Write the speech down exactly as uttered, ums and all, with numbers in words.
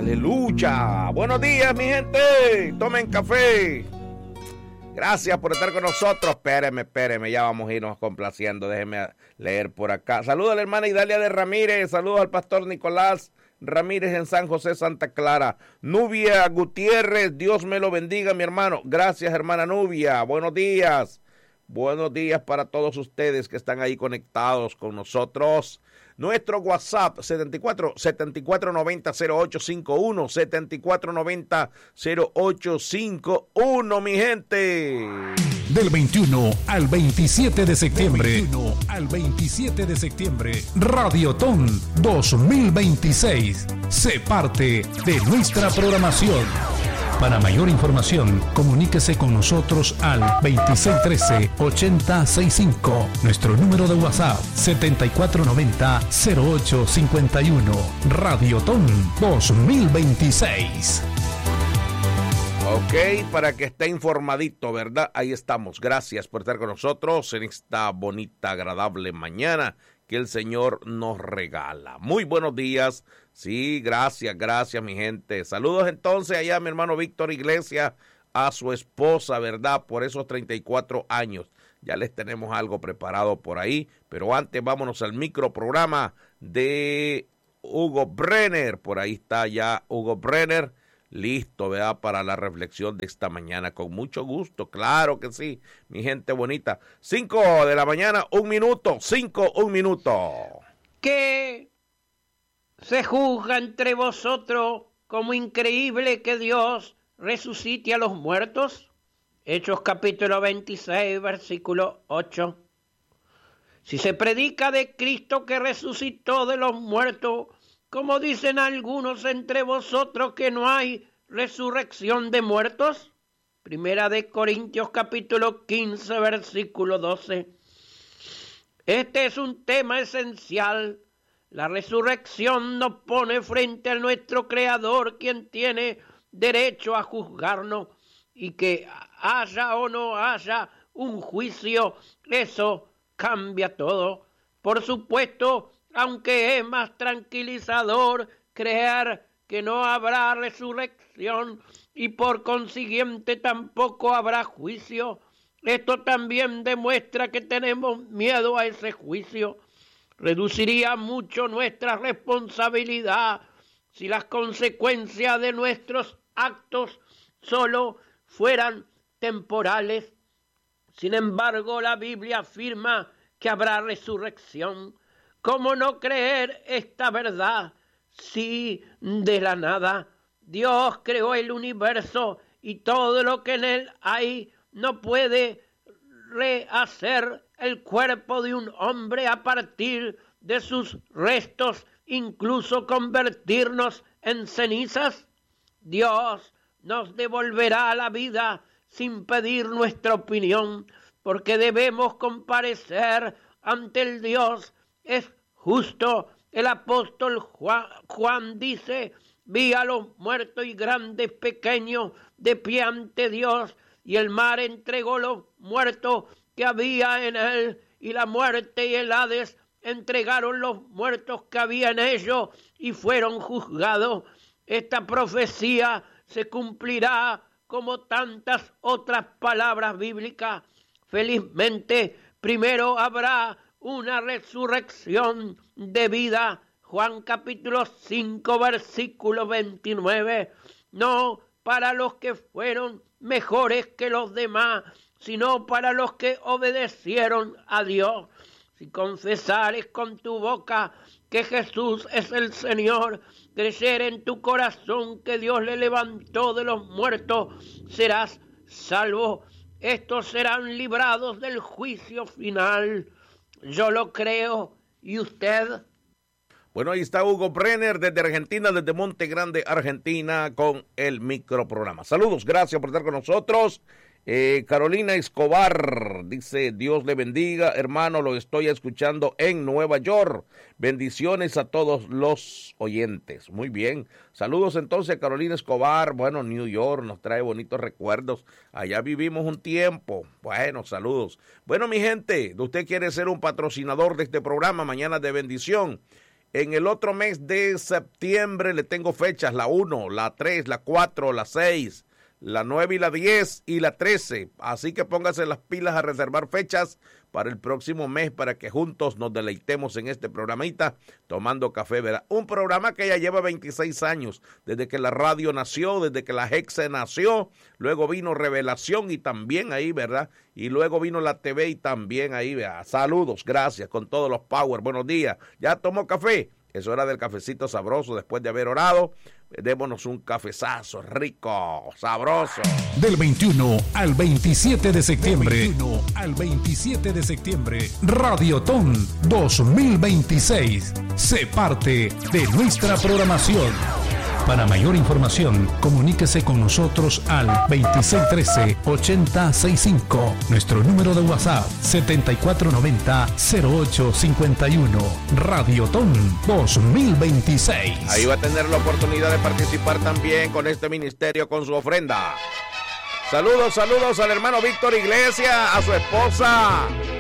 Aleluya. Buenos días, mi gente. Tomen café. Gracias por estar con nosotros. Espéreme, espéreme, ya vamos a irnos complaciendo. Déjeme leer por acá. Saludos a la hermana Idalia de Ramírez. Saludos al pastor Nicolás Ramírez en San José, Santa Clara. Nubia Gutiérrez, Dios me lo bendiga, mi hermano. Gracias, hermana Nubia. Buenos días. Buenos días para todos ustedes que están ahí conectados con nosotros. Nuestro WhatsApp, setenta y cuatro, setenta y cuatro noventa, cero ocho cincuenta y uno, setenta y cuatro noventa, cero ocho cincuenta y uno, mi gente. Del veintiuno al veintisiete de septiembre. Del veintiuno al veintisiete de septiembre. Radiotón dos mil veintiséis. Sé parte de nuestra programación. Para mayor información, comuníquese con nosotros al veintiséis trece, ochenta sesenta y cinco. Nuestro número de WhatsApp, setenta y cuatro noventa, cero ocho cincuenta y uno. Radiotón dos mil veintiséis. Ok, para que esté informadito, ¿verdad? Ahí estamos. Gracias por estar con nosotros en esta bonita, agradable mañana que el Señor nos regala. Muy buenos días. Sí, gracias, gracias, mi gente. Saludos entonces allá a mi hermano Víctor Iglesias, a su esposa, ¿verdad? Por esos treinta y cuatro años. Ya les tenemos algo preparado por ahí. Pero antes vámonos al microprograma de Hugo Brenner. Por ahí está ya Hugo Brenner. Listo, ¿verdad? Para la reflexión de esta mañana. Con mucho gusto, claro que sí, mi gente bonita. Cinco de la mañana, un minuto. Cinco, un minuto. ¿Qué se juzga entre vosotros como increíble que Dios resucite a los muertos? Hechos capítulo veintiséis, versículo ocho. Si se predica de Cristo que resucitó de los muertos, como dicen algunos entre vosotros que no hay resurrección de muertos. Primera de Corintios capítulo quince, versículo doce. Este es un tema esencial. La resurrección nos pone frente a nuestro Creador, quien tiene derecho a juzgarnos, y que haya o no haya un juicio, eso cambia todo. Por supuesto, aunque es más tranquilizador creer que no habrá resurrección y por consiguiente tampoco habrá juicio, esto también demuestra que tenemos miedo a ese juicio. Reduciría mucho nuestra responsabilidad si las consecuencias de nuestros actos solo fueran temporales. Sin embargo, la Biblia afirma que habrá resurrección. ¿Cómo no creer esta verdad si de la nada Dios creó el universo y todo lo que en él hay no puede rehacer el cuerpo de un hombre a partir de sus restos, incluso convertirnos en cenizas? Dios nos devolverá la vida sin pedir nuestra opinión, porque debemos comparecer ante el Dios es justo. El apóstol Juan, Juan dice: vi a los muertos y grandes, pequeños, de pie ante Dios, y el mar entregó los muertos que había en él, y la muerte y el Hades entregaron los muertos que había en ellos, y fueron juzgados. Esta profecía se cumplirá como tantas otras palabras bíblicas. Felizmente, primero habrá una resurrección de vida. Juan capítulo cinco, versículo veintinueve. No para los que fueron mejores que los demás, sino para los que obedecieron a Dios. Si confesares con tu boca que Jesús es el Señor, creer en tu corazón que Dios le levantó de los muertos, serás salvo. Estos serán librados del juicio final. Yo lo creo. ¿Y usted? Bueno, ahí está Hugo Brenner desde Argentina, desde Monte Grande, Argentina, con el microprograma. Saludos, gracias por estar con nosotros. Eh, Carolina Escobar dice: Dios le bendiga, hermano, lo estoy escuchando en Nueva York. Bendiciones a todos los oyentes. Muy bien, saludos entonces a Carolina Escobar. Bueno, New York nos trae bonitos recuerdos, allá vivimos un tiempo. Bueno, saludos. Bueno, mi gente, usted quiere ser un patrocinador de este programa, Mañana de Bendición, En el otro mes de septiembre le tengo fechas, la uno, la tres, la cuatro, la seis, la nueve y la diez y la trece. Así que póngase las pilas a reservar fechas para el próximo mes para que juntos nos deleitemos en este programita tomando café, ¿verdad? Un programa que ya lleva veintiséis años, desde que la radio nació, desde que la Hexe nació, luego vino Revelación y también ahí, ¿verdad? Y luego vino la T V y también ahí, ¿verdad? Saludos, gracias con todos los power, buenos días. ¿Ya tomó café? Es hora del cafecito sabroso después de haber orado. Démonos un cafezazo rico, sabroso. Del veintiuno al veintisiete de septiembre. Del veintiuno al veintisiete de septiembre. Radiotón dos mil veintiséis. Sé parte de nuestra programación. Para mayor información, comuníquese con nosotros al veintiséis trece, ochenta sesenta y cinco. Nuestro número de WhatsApp, setenta y cuatro noventa, cero ocho cincuenta y uno. Radiotón dos mil veintiséis. Ahí va a tener la oportunidad de participar también con este ministerio con su ofrenda. Saludos, saludos al hermano Víctor Iglesias, a su esposa